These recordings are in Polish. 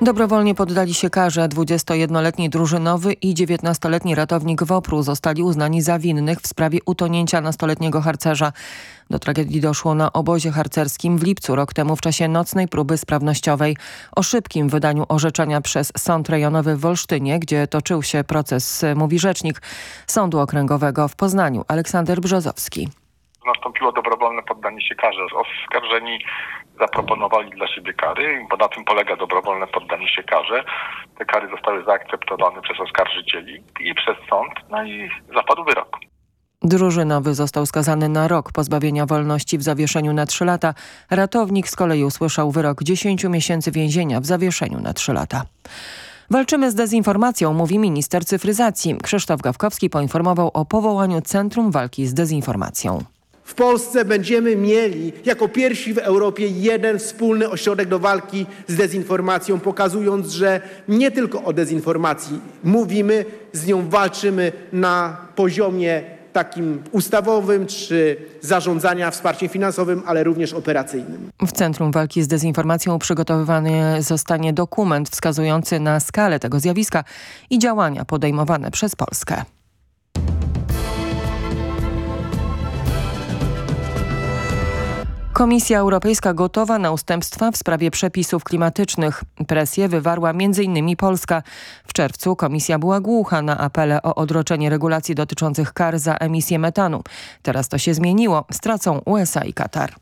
Dobrowolnie poddali się karze 21-letni drużynowy i 19-letni ratownik WOPR-u zostali uznani za winnych w sprawie utonięcia nastoletniego harcerza. Do tragedii doszło na obozie harcerskim w lipcu rok temu w czasie nocnej próby sprawnościowej. O szybkim wydaniu orzeczenia przez Sąd Rejonowy w Wolsztynie, gdzie toczył się proces, mówi rzecznik Sądu Okręgowego w Poznaniu Aleksander Brzozowski. Nastąpiło dobrowolne poddanie się karze. Oskarżeni zaproponowali dla siebie kary, bo na tym polega dobrowolne poddanie się karze. Te kary zostały zaakceptowane przez oskarżycieli i przez sąd, i zapadł wyrok. Drużynowy został skazany na rok pozbawienia wolności w zawieszeniu na 3 lata. Ratownik z kolei usłyszał wyrok 10 miesięcy więzienia w zawieszeniu na 3 lata. Walczymy z dezinformacją, mówi minister cyfryzacji. Krzysztof Gawkowski poinformował o powołaniu Centrum Walki z Dezinformacją. W Polsce będziemy mieli jako pierwsi w Europie jeden wspólny ośrodek do walki z dezinformacją, pokazując, że nie tylko o dezinformacji mówimy, z nią walczymy na poziomie takim ustawowym czy zarządzania wsparciem finansowym, ale również operacyjnym. W Centrum Walki z Dezinformacją przygotowywany zostanie dokument wskazujący na skalę tego zjawiska i działania podejmowane przez Polskę. Komisja Europejska gotowa na ustępstwa w sprawie przepisów klimatycznych. Presję wywarła m.in. Polska. W czerwcu Komisja była głucha na apele o odroczenie regulacji dotyczących kar za emisję metanu. Teraz to się zmieniło. Stracą USA i Katar.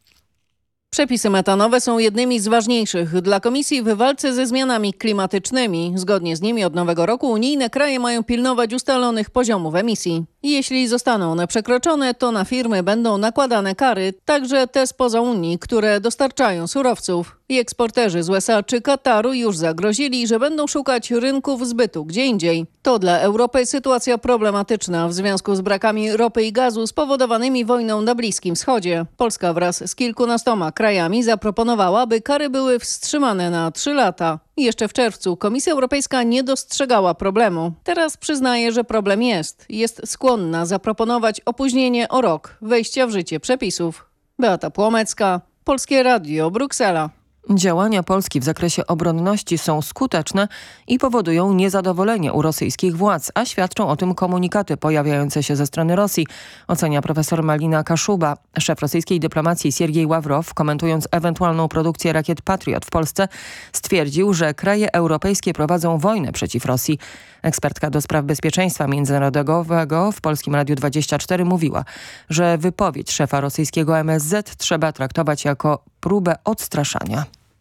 Przepisy metanowe są jednymi z ważniejszych dla Komisji w walce ze zmianami klimatycznymi. Zgodnie z nimi od nowego roku unijne kraje mają pilnować ustalonych poziomów emisji. Jeśli zostaną one przekroczone, to na firmy będą nakładane kary, także te spoza Unii, które dostarczają surowców. I eksporterzy z USA czy Kataru już zagrozili, że będą szukać rynków zbytu gdzie indziej. To dla Europy sytuacja problematyczna w związku z brakami ropy i gazu spowodowanymi wojną na Bliskim Wschodzie. Polska wraz z kilkunastoma krajami zaproponowała, by kary były wstrzymane na 3 lata. Jeszcze w czerwcu Komisja Europejska nie dostrzegała problemu. Teraz przyznaje, że problem jest. Jest skłonna zaproponować opóźnienie o rok wejścia w życie przepisów. Beata Płomecka, Polskie Radio, Bruksela. Działania Polski w zakresie obronności są skuteczne i powodują niezadowolenie u rosyjskich władz, a świadczą o tym komunikaty pojawiające się ze strony Rosji, ocenia profesor Malina Kaszuba. Szef rosyjskiej dyplomacji Siergiej Ławrow, komentując ewentualną produkcję rakiet Patriot w Polsce, stwierdził, że kraje europejskie prowadzą wojnę przeciw Rosji. Ekspertka do spraw bezpieczeństwa międzynarodowego w Polskim Radiu 24 mówiła, że wypowiedź szefa rosyjskiego MSZ trzeba traktować jako próbę odstraszania.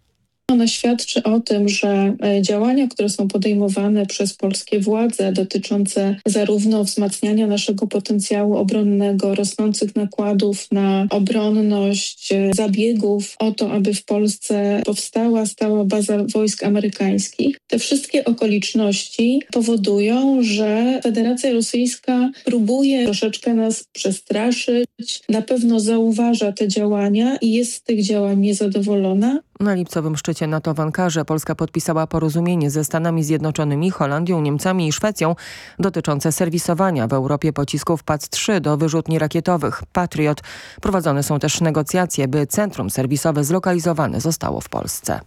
Ona świadczy o tym, że działania, które są podejmowane przez polskie władze dotyczące zarówno wzmacniania naszego potencjału obronnego, rosnących nakładów na obronność, zabiegów o to, aby w Polsce powstała stała baza wojsk amerykańskich. Te wszystkie okoliczności powodują, że Federacja Rosyjska próbuje troszeczkę nas przestraszyć, na pewno zauważa te działania i jest z tych działań niezadowolona. Na lipcowym szczycie NATO w Ankarze Polska podpisała porozumienie ze Stanami Zjednoczonymi, Holandią, Niemcami i Szwecją dotyczące serwisowania w Europie pocisków PAC-3 do wyrzutni rakietowych Patriot. Prowadzone są też negocjacje, by centrum serwisowe zlokalizowane zostało w Polsce.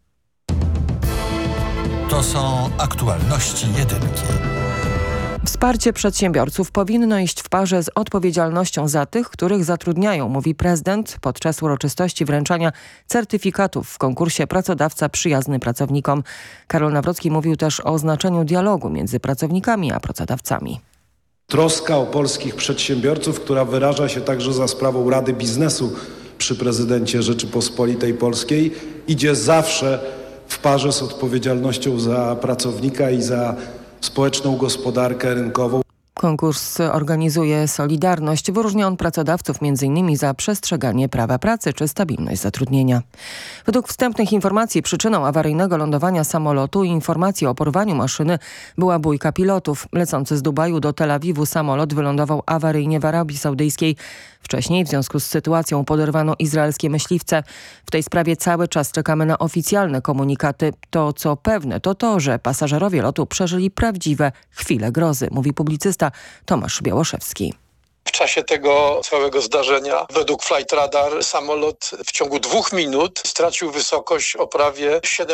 To są aktualności jedynki. Wsparcie przedsiębiorców powinno iść w parze z odpowiedzialnością za tych, których zatrudniają, mówi prezydent podczas uroczystości wręczania certyfikatów w konkursie Pracodawca Przyjazny Pracownikom. Karol Nawrocki mówił też o znaczeniu dialogu między pracownikami a pracodawcami. Troska o polskich przedsiębiorców, która wyraża się także za sprawą Rady Biznesu przy prezydencie Rzeczypospolitej Polskiej, idzie zawsze w parze z odpowiedzialnością za pracownika i za społeczną gospodarkę rynkową. Konkurs organizuje Solidarność. Wyróżnia on pracodawców m.in. za przestrzeganie prawa pracy czy stabilność zatrudnienia. Według wstępnych informacji przyczyną awaryjnego lądowania samolotu i informacji o porwaniu maszyny była bójka pilotów. Lecący z Dubaju do Tel Awiwu samolot wylądował awaryjnie w Arabii Saudyjskiej. Wcześniej w związku z sytuacją poderwano izraelskie myśliwce. W tej sprawie cały czas czekamy na oficjalne komunikaty. To co pewne to to, że pasażerowie lotu przeżyli prawdziwe chwile grozy, mówi publicysta Tomasz Białoszewski. W czasie tego całego zdarzenia według Flight Radar samolot w ciągu 2 minut stracił wysokość o prawie 7